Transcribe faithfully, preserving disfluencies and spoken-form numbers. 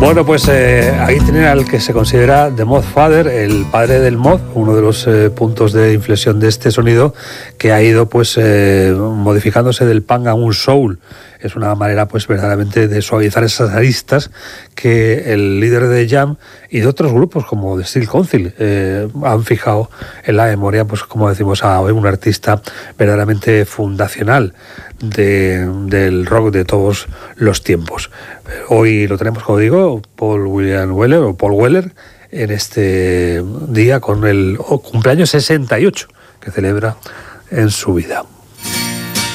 Bueno, pues eh, ahí tienen al que se considera The Mod Father, el padre del mod, uno de los eh, puntos de inflexión de este sonido que ha ido pues eh, modificándose del punk a un soul. Es una manera pues verdaderamente de suavizar esas aristas que el líder de Jam y de otros grupos como The Steel Council eh, han fijado en la memoria, pues como decimos, a un artista verdaderamente fundacional de, del rock de todos los tiempos. Hoy lo tenemos, como digo, Paul William Weller o Paul Weller en este día con el cumpleaños sesenta y ocho que celebra en su vida.